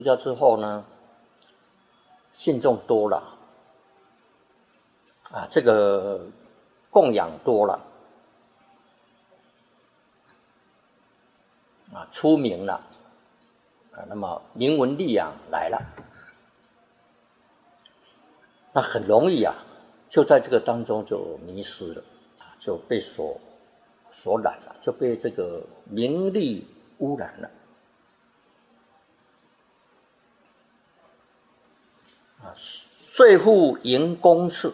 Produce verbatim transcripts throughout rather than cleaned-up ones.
出家之后呢，信众多了，啊，这个供养多了，啊，出名了，啊，那么名闻利养来了，那很容易啊，就在这个当中就迷失了，啊，就被所所染了，就被这个名利污染了。岁富营宫式，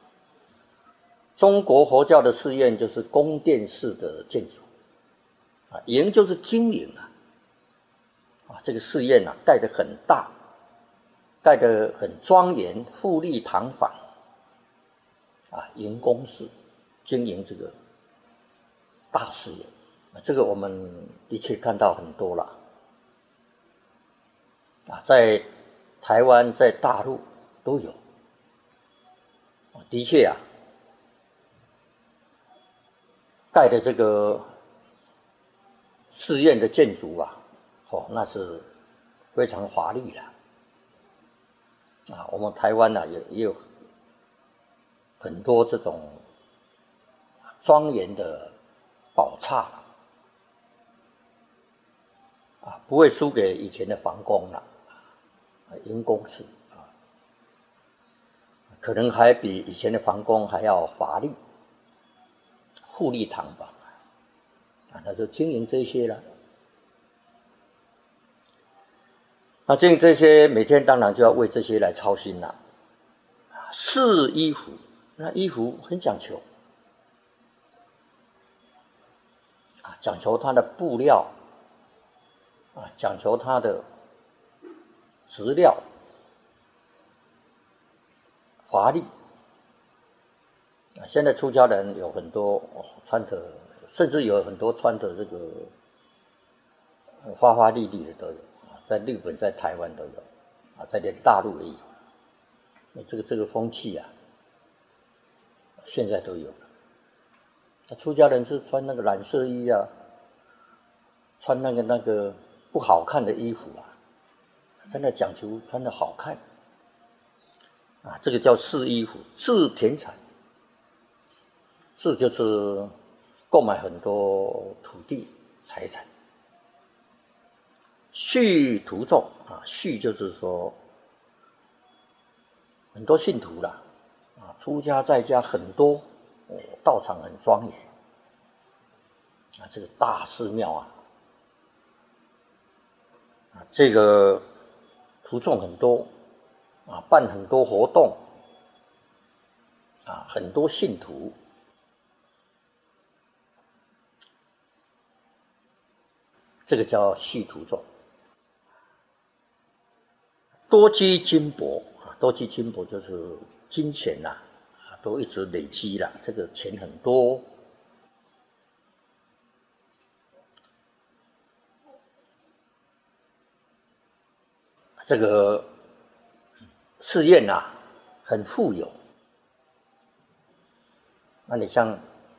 中国佛教的寺院就是宫殿式的建筑，啊，营就是经营啊，啊，这个寺院啊盖得很大，盖得很庄严，富丽堂皇，啊，营宫式经营这个大寺院，啊，这个我们的确看到很多了，啊，在台湾，在大陆都有，的确啊，盖的这个寺院的建筑啊，哦，那是非常华丽的啊。我们台湾呢、啊、也也有很多这种庄严的宝刹啊，不会输给以前的皇宫了，营宫式啊，可能还比以前的皇宫还要华丽、富丽堂皇啊，那就经营这些了。那经营这些，每天当然就要为这些来操心了。试衣服，那衣服很讲求啊，讲求它的布料啊，讲求它的质料华丽啊。现在出家人有很多、哦、穿的，甚至有很多穿的这个花花绿绿的都有啊，在日本、在台湾都有啊，在连大陆也有。那这个这个风气啊，现在都有了。那出家人是穿那个染色衣啊，穿那个那个不好看的衣服啊，在那讲求穿的好看啊，这个叫试衣服，试田产，试就是购买很多土地财产，续徒众啊，续就是说很多信徒啦，啊，出家在家很多，哦，道场很庄严啊，这个大寺庙啊，啊，这个徒众很多啊，办很多活动啊，很多信徒，这个叫续徒众。多积金帛啊，多积金帛就是金钱呐、啊，都一直累积了，这个钱很多。这个寺院呐、啊，很富有。那你像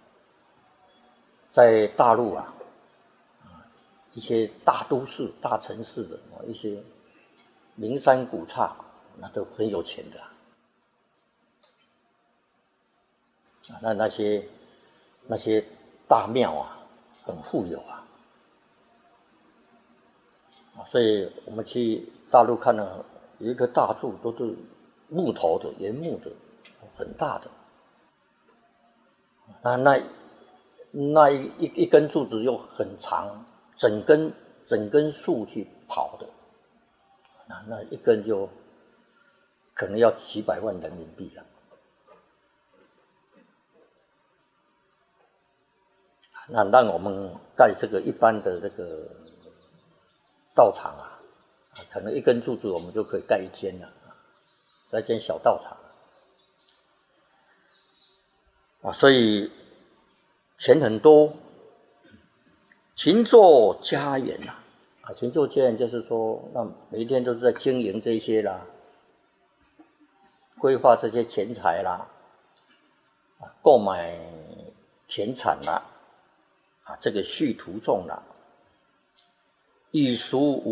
在大陆啊，一些大都市、大城市的一些名山古刹，那都很有钱的啊。那那些那些大庙啊，很富有啊。所以我们去大陆看了，有一棵大树都是木头的、原木的，很大的。那那那一一一根柱子又很长，整根整根树去刨的，那那一根就可能要几百万人民币了。那让我们盖这个一般的这个道场啊，可能一根柱子我们就可以盖一间了，盖一间小道场啊，所以钱很多，勤做家园呐，啊，勤做家园就是说，那每一天都是在经营这些啦，规划这些钱财啦，啊，购买田产啦，啊，这个续徒众啦，以俗无